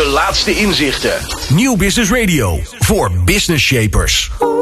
De laatste inzichten. Nieuw Business Radio voor business shapers.